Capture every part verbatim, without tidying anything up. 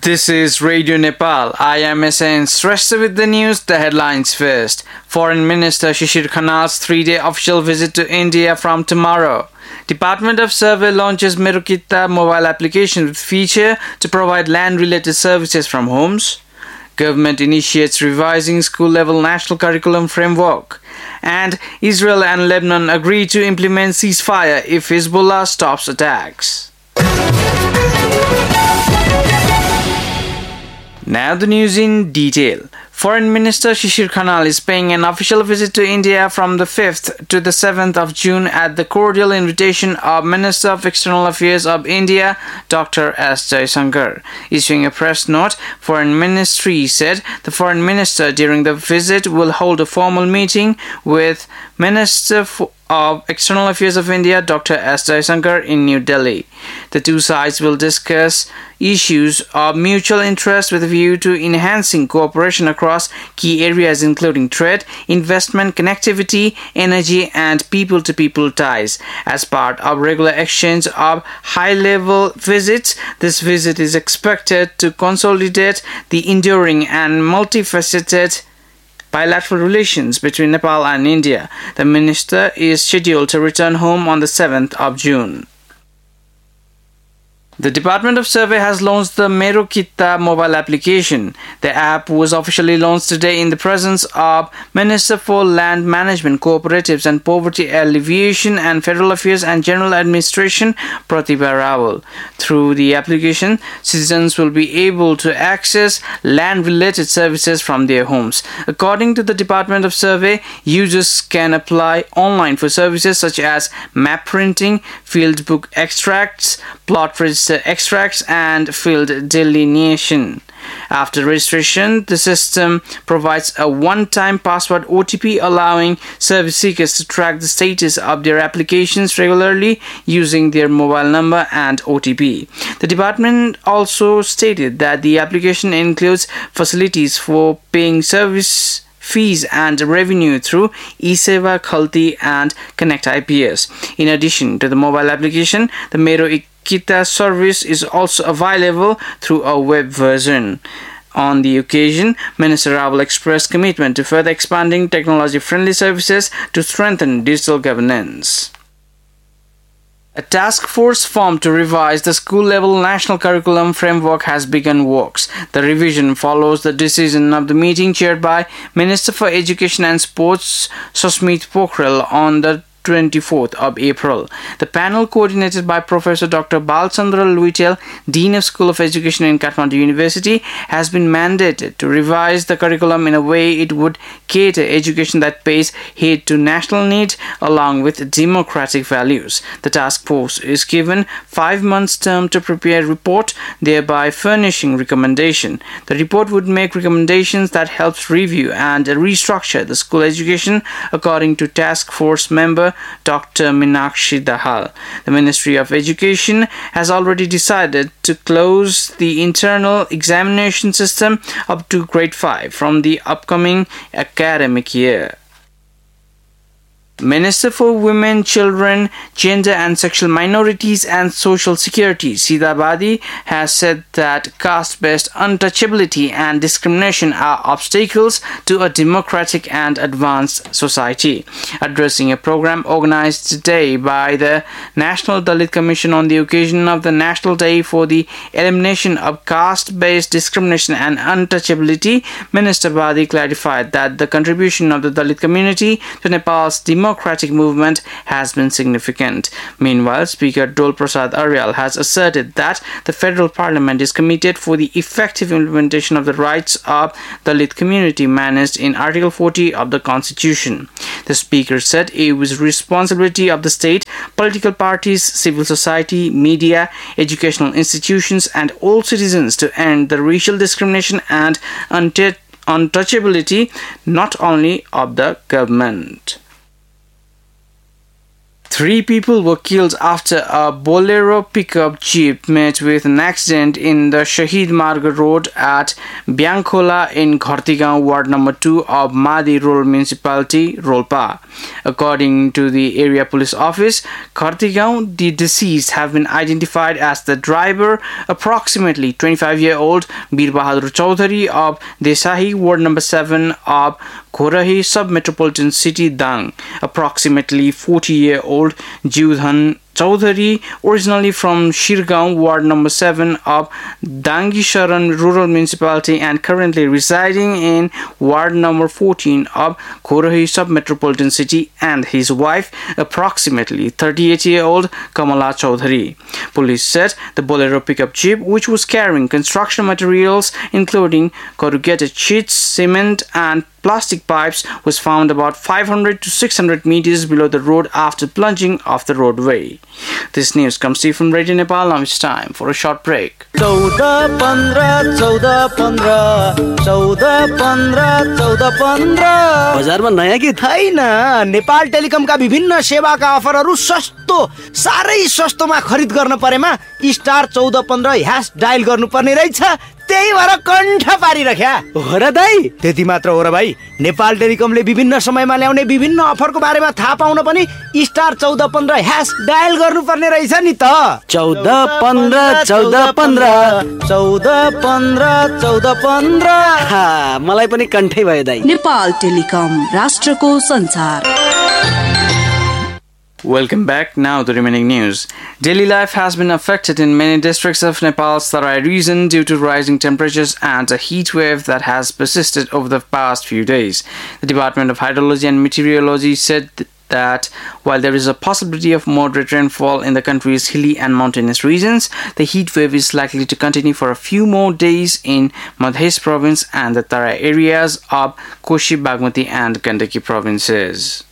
This is Radio Nepal. I am S N Shrestha with the news, the headlines first. Foreign Minister Shishir Khanal's three-day official visit to India from tomorrow. Department of Survey launches Mero Kitta mobile application with feature to provide land-related services from homes. Government initiates revising school-level national curriculum framework. And Israel and Lebanon agree to implement ceasefire if Hezbollah stops attacks. Now the news in detail. Foreign Minister Shishir Khanal is paying an official visit to India from the fifth to the seventh of June at the cordial invitation of Minister of External Affairs of India, Doctor S. Jaishankar. Issuing a press note, Foreign Ministry said the Foreign Minister during the visit will hold a formal meeting with Minister of External Affairs of India, Doctor S. Jaishankar in New Delhi. The two sides will discuss issues of mutual interest with a view to enhancing cooperation across key areas including trade, investment, connectivity, energy and people-to-people ties. As part of regular exchange of high-level visits, this visit is expected to consolidate the enduring and multifaceted bilateral relations between Nepal and India. The minister is scheduled to return home on the seventh of June. The Department of Survey has launched the Mero Kitta mobile application. The app was officially launched today in the presence of Minister for Land Management, Cooperatives and Poverty Alleviation and Federal Affairs and General Administration, Pratibha Rawal. Through the application, citizens will be able to access land-related services from their homes. According to the Department of Survey, users can apply online for services such as map printing, field book extracts, plot register extracts and field delineation. After registration, the system provides a one-time password O T P allowing service seekers to track the status of their applications regularly using their mobile number and O T P. The department also stated that the application includes facilities for paying service fees and revenue through eSeva, Khalti and Connect I P S. In addition to the mobile application, the Mero Kitta service is also available through a web version. On the occasion, Minister Rawal expressed commitment to further expanding technology-friendly services to strengthen digital governance. A task force formed to revise the school-level national curriculum framework has begun works. The revision follows the decision of the meeting chaired by Minister for Education and Sports Susmit Pokhrel on the twenty-fourth of April. The panel, coordinated by Professor Doctor Balchandra Luitel, Dean of School of Education in Kathmandu University, has been mandated to revise the curriculum in a way it would cater education that pays heed to national need along with democratic values. The task force is given five months term to prepare a report, thereby furnishing recommendation. The report would make recommendations that helps review and restructure the school education according to task force member Doctor Minakshi Dahal. The Ministry of Education has already decided to close the internal examination system up to grade five from the upcoming academic year. Minister for Women, Children, Gender and Sexual Minorities and Social Security, Sita Badi, has said that caste-based untouchability and discrimination are obstacles to a democratic and advanced society. Addressing a program organized today by the National Dalit Commission on the occasion of the National Day for the Elimination of Caste-Based Discrimination and Untouchability, Minister Badi clarified that the contribution of the Dalit community to Nepal's democratic democratic movement has been significant. Meanwhile, Speaker Dol Prasad Aryal has asserted that the federal parliament is committed for the effective implementation of the rights of the Dalit community managed in Article forty of the Constitution. The speaker said it was responsibility of the state, political parties, civil society, media, educational institutions and all citizens to end the racial discrimination and untouchability not only of the government. Three people were killed after a Bolero pickup jeep met with an accident in the Shahid Marg Road at Biangkhola in Ghartigaon, Ward number two of Madi Rural Municipality, Rolpa. According to the area police office, Ghartigaon, the deceased have been identified as the driver, approximately twenty-five-year-old Bir Bahadur Chaudhary of Desahi, Ward number seven of Khorahi Sub-Metropolitan City, Dang, approximately forty-year-old Jiudhan Chaudhary, originally from Shirgaon, Ward number seven of Dangisharan Rural Municipality and currently residing in Ward number fourteen of Khorahi Sub-Metropolitan City, and his wife, approximately thirty-eight-year-old Kamala Chaudhary. Police said the Bolero pickup jeep, which was carrying construction materials including corrugated sheets, cement and plastic pipes, was found about five hundred to six hundred meters below the road after plunging off the roadway. This news comes to you from Radio Nepal. Now it's time for a short break. चौदह पंद्रह चौदह पंद्रह चौदह पंद्रह चौदह पंद्रह बजारमा नयाँ कि छैन। नेपाल टेलिकमका विभिन्न सेवाका अफरहरू सस्तो, साह्रै सस्तोमा खरिद गर्न परेमा स्टार चौदह पन्ध्र ह्यास डायल गर्नुपर्ने रहेछ। त्यही भएर कण्ठ पारिरख्या हो र दाइ। त्यति मात्र हो र भाइ, नेपाल टेलिकमले विभिन्न समयमा ल्याउने विभिन्न अफरको बारेमा थाहा पाउन पनि स्टार चौदह पन्ध्र ह्यास डायल गर्नुपर्ने रहेछ नि त। चौदह पन्ध्र चौदह पन्ध्र चौदह पन्ध्र चौदह पन्ध्र मलाई पनि कण्ठै भयो दाइ। नेपाल टेलिकम, राष्ट्रको संसार। Welcome back. Now the remaining news. Daily life has been affected in many districts of Nepal's Tarai region due to rising temperatures and a heat wave that has persisted over the past few days. The Department of Hydrology and Meteorology said that while there is a possibility of moderate rainfall in the country's hilly and mountainous regions, the heat wave is likely to continue for a few more days in Madhes province and the Tarai areas of Koshi, Bagmati and Gandaki provinces.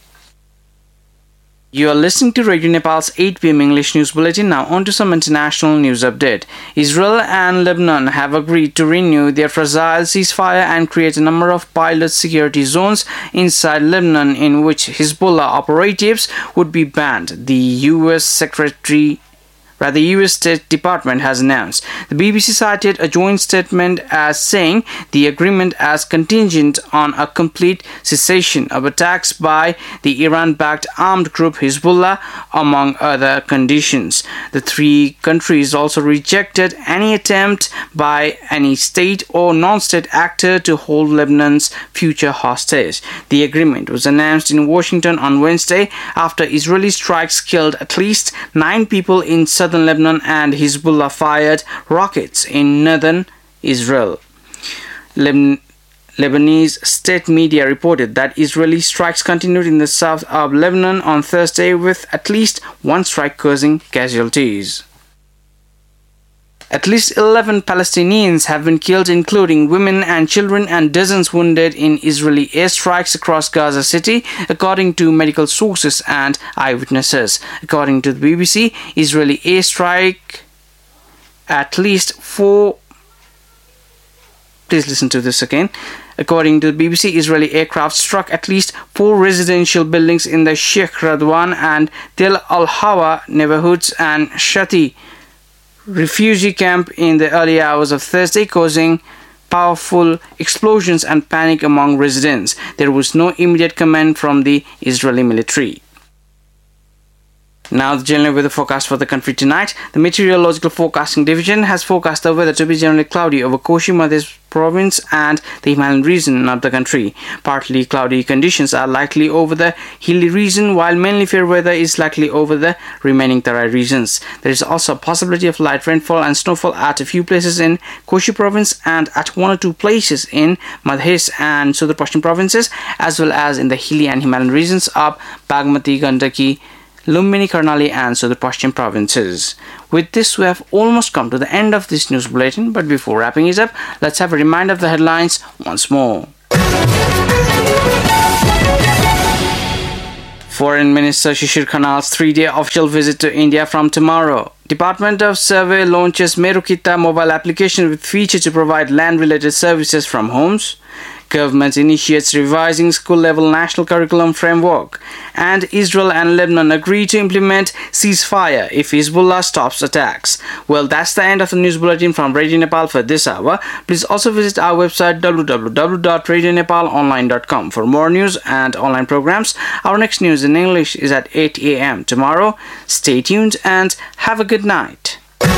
You are listening to Radio Nepal's eight p m English News Bulletin. Now on to some international news update. Israel and Lebanon have agreed to renew their fragile ceasefire and create a number of pilot security zones inside Lebanon in which Hezbollah operatives would be banned, the U S Secretary Rather, the U S State Department has announced. The B B C cited a joint statement as saying the agreement as contingent on a complete cessation of attacks by the Iran-backed armed group Hezbollah, among other conditions. The three countries also rejected any attempt by any state or non-state actor to hold Lebanon's future hostage. The agreement was announced in Washington on Wednesday after Israeli strikes killed at least nine people in southern Lebanon and Hezbollah fired rockets in northern Israel. Lebanon Lebanese state media reported that Israeli strikes continued in the south of Lebanon on Thursday, with at least one strike causing casualties. At least eleven Palestinians have been killed, including women and children, and dozens wounded in Israeli airstrikes across Gaza City, according to medical sources and eyewitnesses. According to the B B C, Israeli airstrike at least four... Please listen to this again. According to the B B C, Israeli aircraft struck at least four residential buildings in the Sheikh Radwan and Tel Al-Hawa neighborhoods and Shati refugee camp in the early hours of Thursday, causing powerful explosions and panic among residents. There was no immediate comment from the Israeli military. Now the general weather forecast for the country tonight. The Meteorological Forecasting Division has forecast the weather to be generally cloudy over Koshi, Madhya province and the Himalayan region of the country. Partly cloudy conditions are likely over the hilly region, while mainly fair weather is likely over the remaining Tarai regions. There is also a possibility of light rainfall and snowfall at a few places in Koshi province and at one or two places in Madhes and Sudar Pashchim provinces, as well as in the hilly and Himalayan regions of Bagmati, Gandaki, Lumbini, Karnali and Sudar Pashchim provinces. With this, we have almost come to the end of this news bulletin, but before wrapping it up, let's have a reminder of the headlines once more. Foreign Minister Shishir Khanal's three-day official visit to India from tomorrow. Department of Survey launches Mero Kitta mobile application with feature to provide land-related services from homes. Government initiates revising school-level national curriculum framework. And Israel and Lebanon agree to implement ceasefire if Hezbollah stops attacks. Well, that's the end of the news bulletin from Radio Nepal for this hour. Please also visit our website w w w dot radio nepal online dot com for more news and online programs. Our next news in English is at eight a m tomorrow. Stay tuned and have a good night.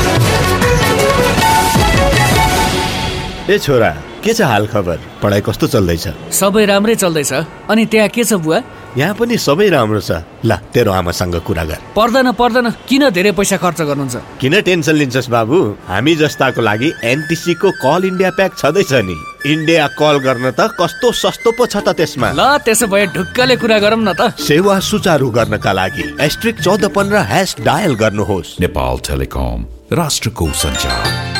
ए छोरा, के छ हाल खबर? पढाइ कस्तो चल्दैछ? सबै राम्रै चल्दैछ। अनि त्यहाँ के छ बुवा? यहाँ पनि सबै राम्रो छ। ल, तेरो आमासँग कुरा गर। पर्दैन पर्दैन, किन धेरै पैसा खर्च गर्नुहुन्छ? किन टेन्सन लिन्छस् बाबु? हामी जस्ताको लागि एनटिसी को कल इन्डिया प्याक छदैछ नि। इन्डिया कल गर्न त कस्तो सस्तो पो छ त त्यसमा। ल, त्यसो भए ढुक्कले कुरा गरौँ न त। सेवा सुचारू गर्नका लागि एस्ट्रिक चौध पन्ध्र ह्याश डायल गर्नुहोस्। नेपाल टेलिकम, राष्ट्रको सञ्चार।